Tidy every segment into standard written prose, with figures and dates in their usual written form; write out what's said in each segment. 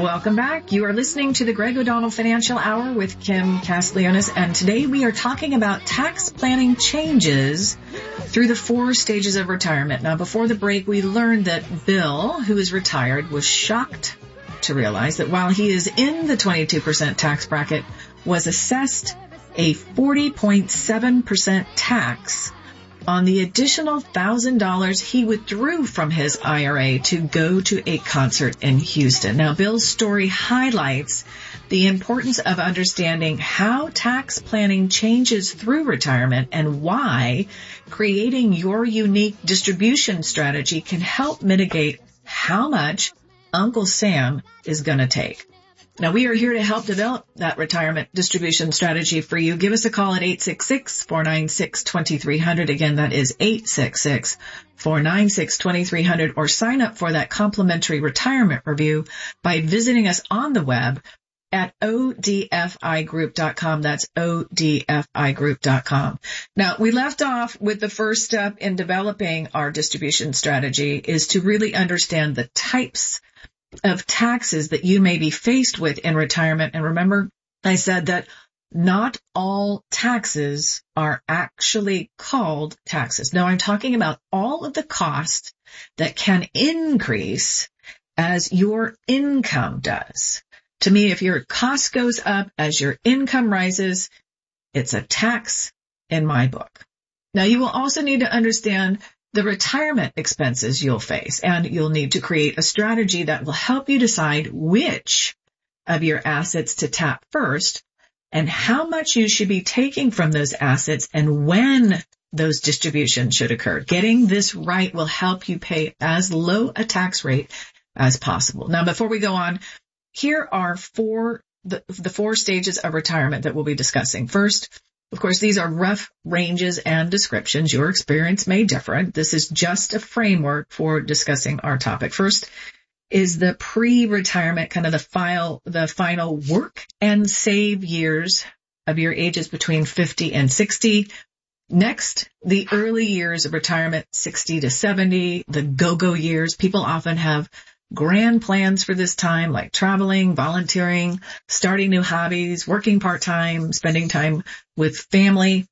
Welcome back. You are listening to the Greg O'Donnell Financial Hour with Kim Castellanos, and today we are talking about tax planning changes through the 4 stages of retirement. Now, before the break, we learned that Bill, who is retired, was shocked to realize that while he is in the 22% tax bracket, was assessed a 40.7% tax on the additional $1,000 he withdrew from his IRA to go to a concert in Houston. Now, Bill's story highlights the importance of understanding how tax planning changes through retirement and why creating your unique distribution strategy can help mitigate how much Uncle Sam is going to take. Now, we are here to help develop that retirement distribution strategy for you. Give us a call at 866-496-2300. Again, that is 866-496-2300, or sign up for that complimentary retirement review by visiting us on the web at odfigroup.com. That's odfigroup.com. Now, we left off with the first step in developing our distribution strategy is to really understand the types of taxes that you may be faced with in retirement. And remember, I said that not all taxes are actually called taxes. Now, I'm talking about all of the costs that can increase as your income does. To me, if your cost goes up as your income rises, it's a tax in my book. Now, you will also need to understand the retirement expenses you'll face, and you'll need to create a strategy that will help you decide which of your assets to tap first and how much you should be taking from those assets and when those distributions should occur. Getting this right will help you pay as low a tax rate as possible. Now, before we go on, here are the 4 stages of retirement that we'll be discussing. First, of course, these are rough ranges and descriptions. Your experience may differ. This is just a framework for discussing our topic. First is the pre-retirement, kind of the final work and save years of your ages between 50 and 60. Next, the early years of retirement, 60 to 70, the go-go years. People often have grand plans for this time, like traveling, volunteering, starting new hobbies, working part-time, spending time with family.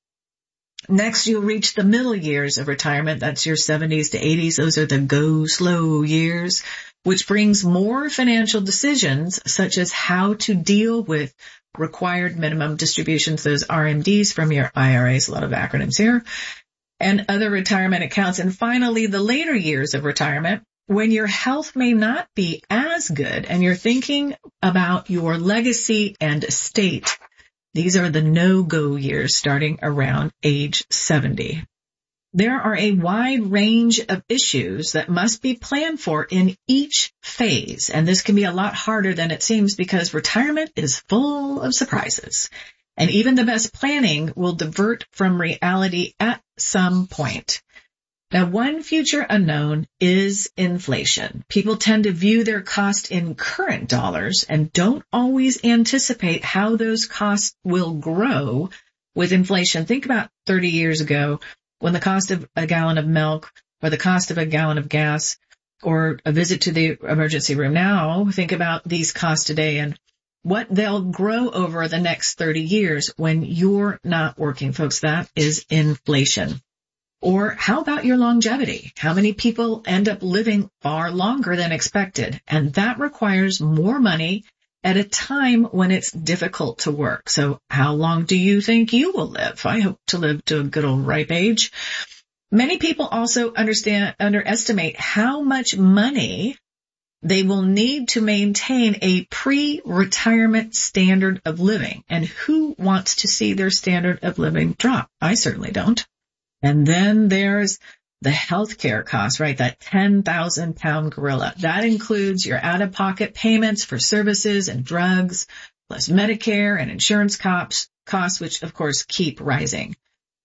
Next, you'll reach the middle years of retirement. That's your 70s to 80s. Those are the go slow years, which brings more financial decisions, such as how to deal with required minimum distributions, those RMDs from your IRAs, a lot of acronyms here, and other retirement accounts. And finally, the later years of retirement, when your health may not be as good and you're thinking about your legacy and estate. These are the no-go years starting around age 70. There are a wide range of issues that must be planned for in each phase, and this can be a lot harder than it seems because retirement is full of surprises, and even the best planning will divert from reality at some point. Now, one future unknown is inflation. People tend to view their cost in current dollars and don't always anticipate how those costs will grow with inflation. Think about 30 years ago when the cost of a gallon of milk or the cost of a gallon of gas or a visit to the emergency room. Now, think about these costs today and what they'll grow over the next 30 years when you're not working, folks. That is inflation. Or how about your longevity? How many people end up living far longer than expected? And that requires more money at a time when it's difficult to work. So how long do you think you will live? I hope to live to a good old ripe age. Many people also underestimate how much money they will need to maintain a pre-retirement standard of living. And who wants to see their standard of living drop? I certainly don't. And then there's the healthcare costs, right? That 10,000-pound gorilla. That includes your out-of-pocket payments for services and drugs, plus Medicare and insurance costs, which of course keep rising.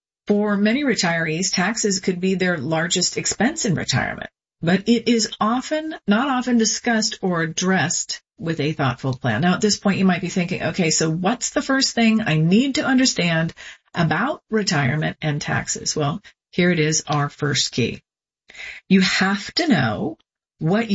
For many retirees, taxes could be their largest expense in retirement, but it is not often discussed or addressed with a thoughtful plan. Now, at this point, you might be thinking, okay, so what's the first thing I need to understand about retirement and taxes? Well, here it is, our first key. You have to know what your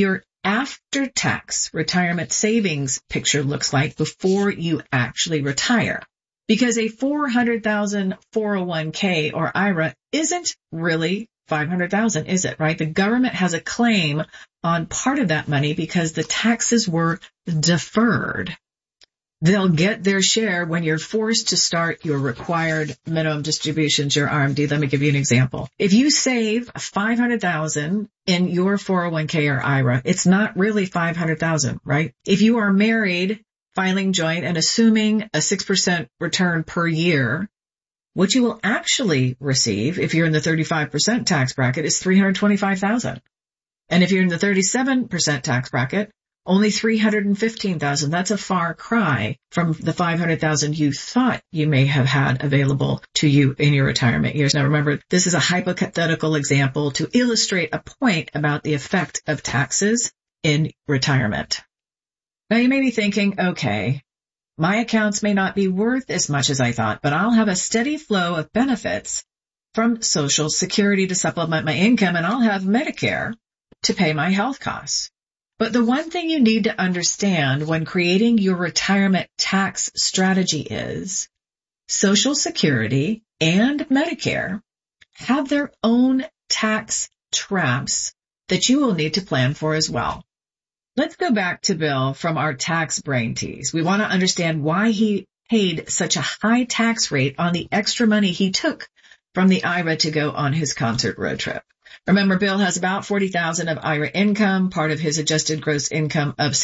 after-tax retirement savings picture looks like before you actually retire. Because a $400,000 401k or IRA isn't really $500,000, is it, right? The government has a claim on part of that money because the taxes were deferred. They'll get their share when you're forced to start your required minimum distributions, your RMD. Let me give you an example. If you save $500,000 in your 401k or IRA, it's not really $500,000, right? If you are married, filing joint, and assuming a 6% return per year, what you will actually receive if you're in the 35% tax bracket is $325,000. And if you're in the 37% tax bracket, only $315,000. That's a far cry from the $500,000 you thought you may have had available to you in your retirement years. Now remember, this is a hypothetical example to illustrate a point about the effect of taxes in retirement. Now you may be thinking, okay, my accounts may not be worth as much as I thought, but I'll have a steady flow of benefits from Social Security to supplement my income, and I'll have Medicare to pay my health costs. But the one thing you need to understand when creating your retirement tax strategy is Social Security and Medicare have their own tax traps that you will need to plan for as well. Let's go back to Bill from our tax brain tease. We want to understand why he paid such a high tax rate on the extra money he took from the IRA to go on his concert road trip. Remember, Bill has about $40,000 of IRA income, part of his adjusted gross income of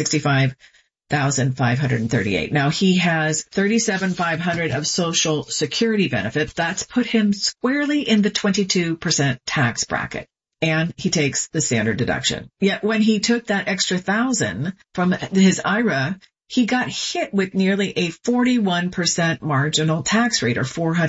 $65,538. Now he has $37,500 of Social Security benefits. That's put him squarely in the 22% tax bracket. And he takes the standard deduction. Yet when he took that extra $1,000 from his IRA, he got hit with nearly a 41% marginal tax rate, or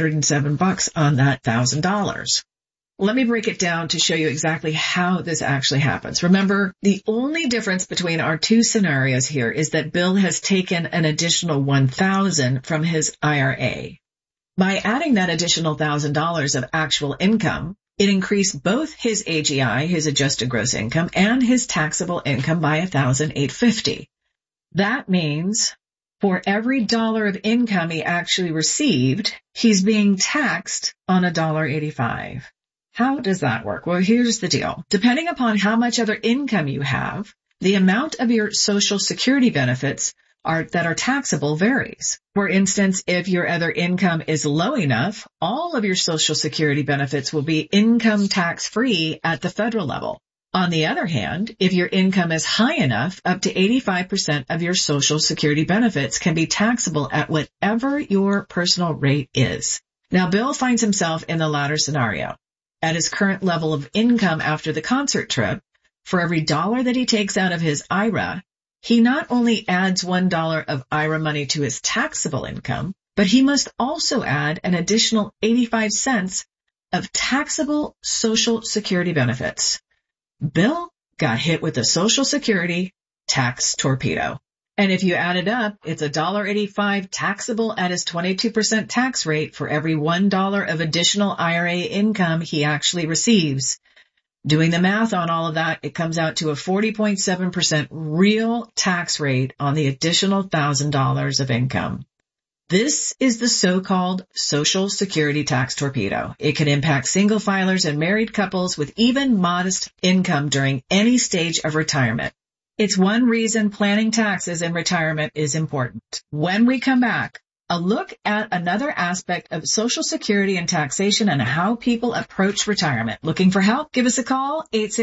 $407 on that $1,000. Let me break it down to show you exactly how this actually happens. Remember, the only difference between our two scenarios here is that Bill has taken an additional $1,000 from his IRA. By adding that additional $1,000 of actual income, it increased both his AGI, his adjusted gross income, and his taxable income by $1,850. That means for every dollar of income he actually received, he's being taxed on $1.85. How does that work? Well, here's the deal. Depending upon how much other income you have, the amount of your Social Security benefits that are taxable varies. For instance, if your other income is low enough, all of your Social Security benefits will be income tax-free at the federal level. On the other hand, if your income is high enough, up to 85% of your Social Security benefits can be taxable at whatever your personal rate is. Now, Bill finds himself in the latter scenario. At his current level of income after the concert trip, for every dollar that he takes out of his IRA, he not only adds $1 of IRA money to his taxable income, but he must also add an additional 85 cents of taxable Social Security benefits. Bill got hit with a Social Security tax torpedo. And if you add it up, it's $1.85 taxable at his 22% tax rate for every $1 of additional IRA income he actually receives. Doing the math on all of that, it comes out to a 40.7% real tax rate on the additional $1,000 of income. This is the so-called Social Security tax torpedo. It can impact single filers and married couples with even modest income during any stage of retirement. It's one reason planning taxes in retirement is important. When we come back, a look at another aspect of Social Security and taxation and how people approach retirement. Looking for help? Give us a call,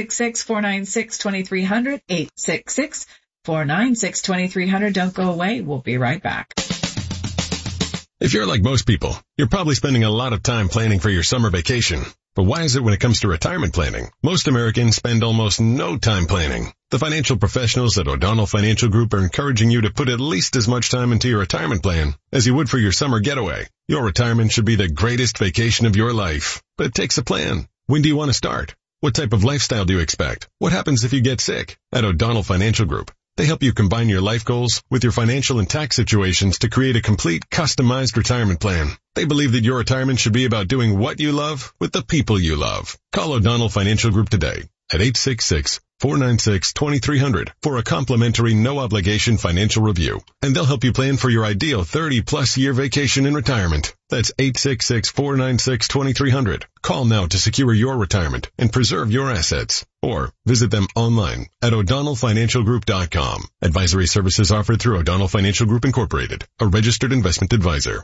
866-496-2300, 866-496-2300. Don't go away. We'll be right back. If you're like most people, you're probably spending a lot of time planning for your summer vacation. But why is it when it comes to retirement planning, most Americans spend almost no time planning? The financial professionals at O'Donnell Financial Group are encouraging you to put at least as much time into your retirement plan as you would for your summer getaway. Your retirement should be the greatest vacation of your life, but it takes a plan. When do you want to start? What type of lifestyle do you expect? What happens if you get sick? At O'Donnell Financial Group, they help you combine your life goals with your financial and tax situations to create a complete, customized retirement plan. They believe that your retirement should be about doing what you love with the people you love. Call O'Donnell Financial Group today. at 866-496-2300 for a complimentary no-obligation financial review. And they'll help you plan for your ideal 30-plus year vacation in retirement. That's 866-496-2300. Call now to secure your retirement and preserve your assets. Or visit them online at o'donnellfinancialgroup.com. Advisory services offered through O'Donnell Financial Group Incorporated, a registered investment advisor.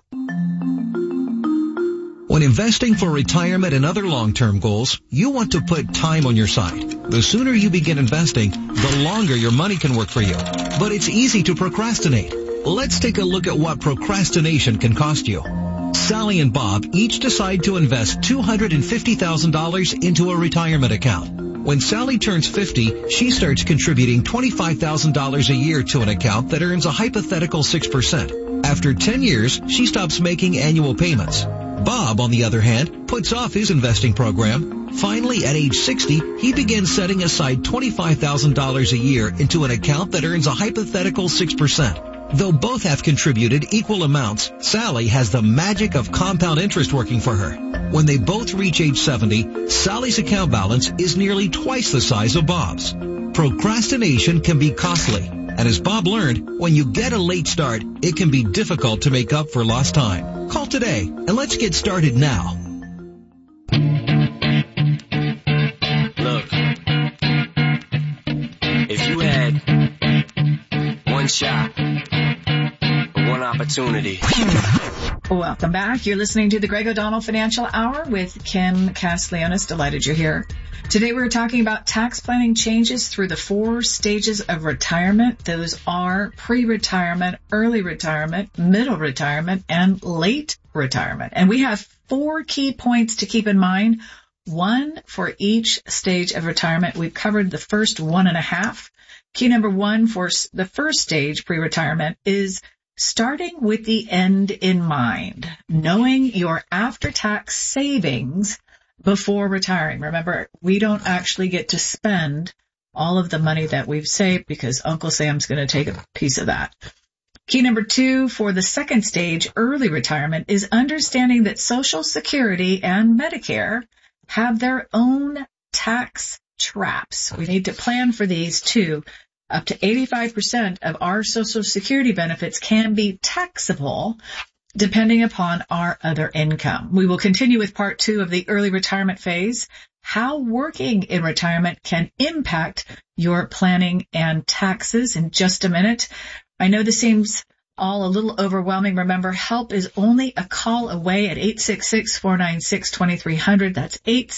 When investing for retirement and other long-term goals, you want to put time on your side. The sooner you begin investing, the longer your money can work for you. But it's easy to procrastinate. Let's take a look at what procrastination can cost you. Sally and Bob each decide to invest $250,000 into a retirement account. When Sally turns 50, she starts contributing $25,000 a year to an account that earns a hypothetical 6%. After 10 years, she stops making annual payments. Bob, on the other hand, puts off his investing program. Finally, at age 60, he begins setting aside $25,000 a year into an account that earns a hypothetical 6%. Though both have contributed equal amounts, Sally has the magic of compound interest working for her. When they both reach age 70, Sally's account balance is nearly twice the size of Bob's. Procrastination can be costly, and as Bob learned, when you get a late start, it can be difficult to make up for lost time. Call today, and let's get started now. Look, if you had one shot, one opportunity. Welcome back. You're listening to the Greg O'Donnell Financial Hour with Kim Castellanos. Delighted you're here. Today we're talking about tax planning changes through the 4 stages of retirement. Those are pre-retirement, early retirement, middle retirement, and late retirement. And we have 4 key points to keep in mind, 1 for each stage of retirement. We've covered the first 1.5. Key number 1 for the first stage, pre-retirement, is starting with the end in mind, knowing your after-tax savings before retiring. Remember, we don't actually get to spend all of the money that we've saved because Uncle Sam's going to take a piece of that. Key number 2 for the second stage, early retirement, is understanding that Social Security and Medicare have their own tax traps. We need to plan for these too. Up to 85% of our Social Security benefits can be taxable depending upon our other income. We will continue with part 2 of the early retirement phase, how working in retirement can impact your planning and taxes, in just a minute. I know this seems all a little overwhelming. Remember, help is only a call away at 866-496-2300. That's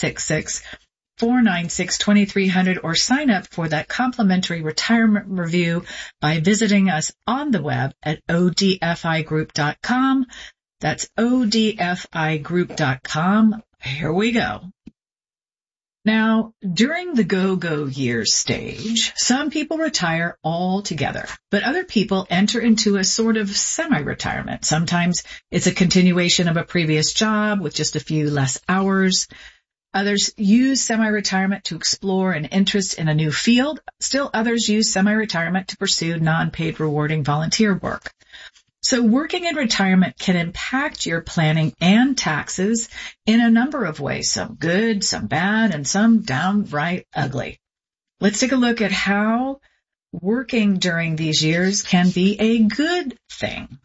866-496-2300, or sign up for that complimentary retirement review by visiting us on the web at odfigroup.com. That's odfigroup.com. Here we go. Now, during the go-go years stage, some people retire altogether, but other people enter into a sort of semi-retirement. Sometimes it's a continuation of a previous job with just a few less hours. Others use semi-retirement to explore an interest in a new field. Still others use semi-retirement to pursue non-paid rewarding volunteer work. So working in retirement can impact your planning and taxes in a number of ways, some good, some bad, and some downright ugly. Let's take a look at how working during these years can be a good thing.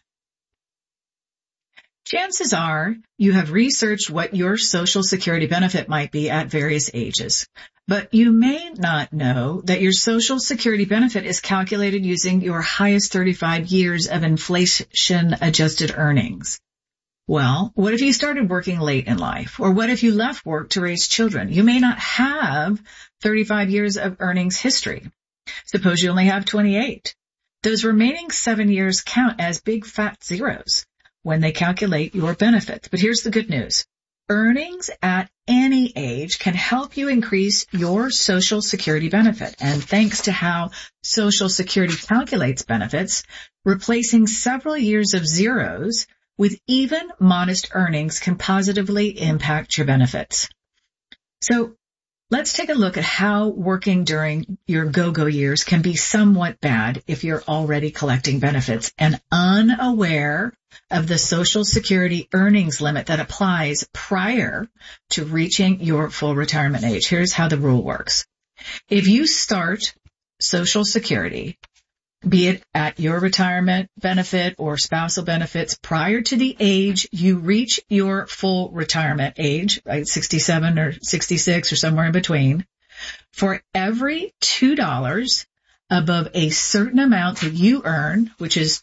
Chances are you have researched what your Social Security benefit might be at various ages, but you may not know that your Social Security benefit is calculated using your highest 35 years of inflation-adjusted earnings. Well, what if you started working late in life? Or what if you left work to raise children? You may not have 35 years of earnings history. Suppose you only have 28. Those remaining 7 years count as big fat zeros when they calculate your benefits. But here's the good news. Earnings at any age can help you increase your Social Security benefit. And thanks to how Social Security calculates benefits, replacing several years of zeros with even modest earnings can positively impact your benefits. So let's take a look at how working during your go-go years can be somewhat bad if you're already collecting benefits and unaware of the Social Security earnings limit that applies prior to reaching your full retirement age. Here's how the rule works. If you start Social Security, be it at your retirement benefit or spousal benefits prior to the age you reach your full retirement age, right, 67 or 66 or somewhere in between, for every $2 above a certain amount that you earn, which is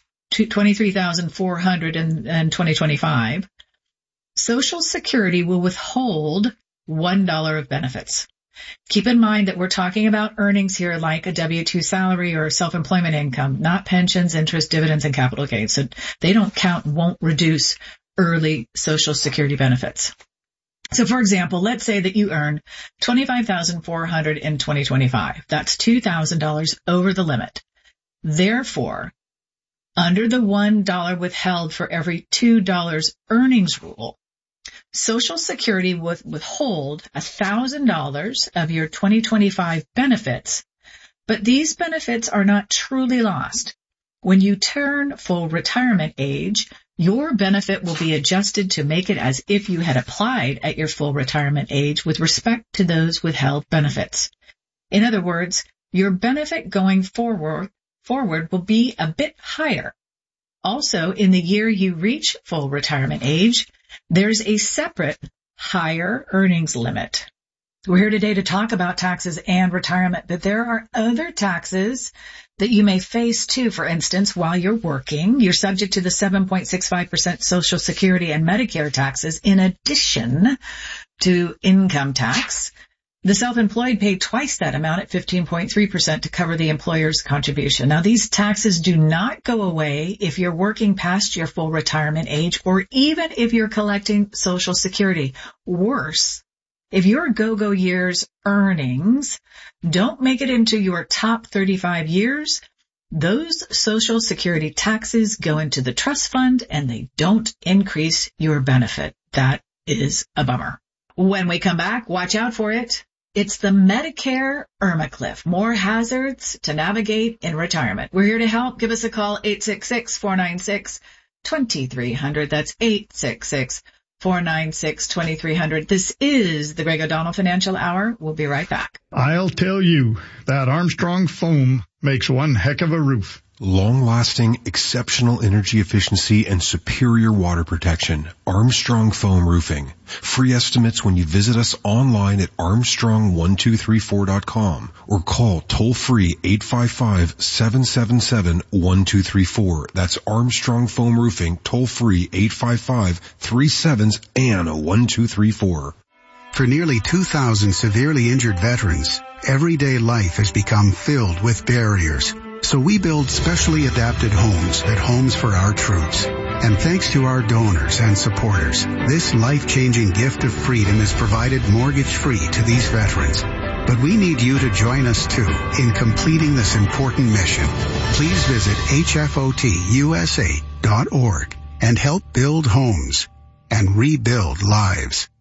$23,400 in 2025, Social Security will withhold $1 of benefits. Keep in mind that we're talking about earnings here like a W-2 salary or self-employment income, not pensions, interest, dividends, and capital gains. So they don't count and won't reduce early Social Security benefits. So for example, let's say that you earn $25,400 in 2025. That's $2,000 over the limit. Therefore, under the $1 withheld for every $2 earnings rule, Social Security would withhold $1,000 of your 2025 benefits, but these benefits are not truly lost. When you turn full retirement age, your benefit will be adjusted to make it as if you had applied at your full retirement age with respect to those withheld benefits. In other words, your benefit going forward will be a bit higher. Also, in the year you reach full retirement age, there's a separate higher earnings limit. We're here today to talk about taxes and retirement, but there are other taxes that you may face too. For instance, while you're working, you're subject to the 7.65% Social Security and Medicare taxes in addition to income tax. The self-employed pay twice that amount at 15.3% to cover the employer's contribution. Now, these taxes do not go away if you're working past your full retirement age or even if you're collecting Social Security. Worse, if your go-go year's earnings don't make it into your top 35 years, those Social Security taxes go into the trust fund and they don't increase your benefit. That is a bummer. When we come back, watch out for it. It's the Medicare Irma Cliff. More hazards to navigate in retirement. We're here to help. Give us a call, 866-496-2300. That's 866-496-2300. This is the Greg O'Donnell Financial Hour. We'll be right back. I'll tell you, that Armstrong foam makes one heck of a roof. Long-lasting, exceptional energy efficiency, and superior water protection. Armstrong Foam Roofing. Free estimates when you visit us online at armstrong1234.com or call toll-free 855-777-1234. That's Armstrong Foam Roofing, toll-free 855-37-ANNA-1234. For nearly 2,000 severely injured veterans, everyday life has become filled with barriers. So we build specially adapted homes at Homes for Our Troops. And thanks to our donors and supporters, this life-changing gift of freedom is provided mortgage-free to these veterans. But we need you to join us too in completing this important mission. Please visit hfotusa.org and help build homes and rebuild lives.